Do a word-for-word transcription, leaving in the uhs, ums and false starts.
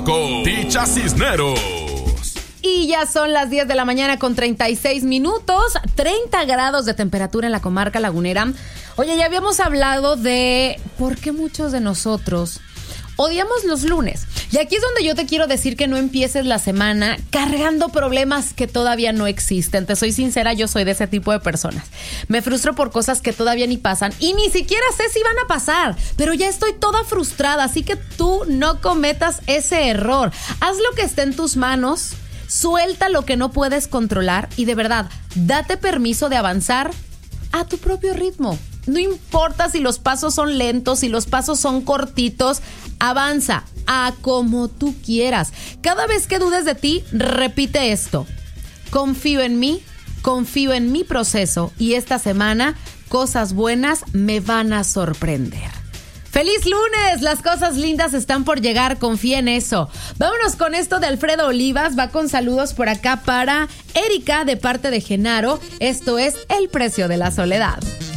Con Ticha Cisneros. Y ya son las diez de la mañana con treinta y seis minutos, treinta grados de temperatura en la comarca lagunera. Oye, ya habíamos hablado de por qué muchos de nosotros odiamos los lunes. Y aquí es donde yo te quiero decir que no empieces la semana cargando problemas que todavía no existen. Te soy sincera, yo soy de ese tipo de personas. Me frustro por cosas que todavía ni pasan y ni siquiera sé si van a pasar, pero ya estoy toda frustrada, así que tú no cometas ese error. Haz lo que esté en tus manos, suelta lo que no puedes controlar y de verdad, date permiso de avanzar a tu propio ritmo. No importa si los pasos son lentos, si los pasos son cortitos, avanza a como tú quieras. Cada vez que dudes de ti, repite esto: confío en mí, confío en mi proceso y esta semana cosas buenas me van a sorprender. ¡Feliz lunes! Las cosas lindas están por llegar, confía en eso. Vámonos con esto de Alfredo Olivas, va con saludos por acá para Erika de parte de Genaro. Esto es El Precio de la Soledad.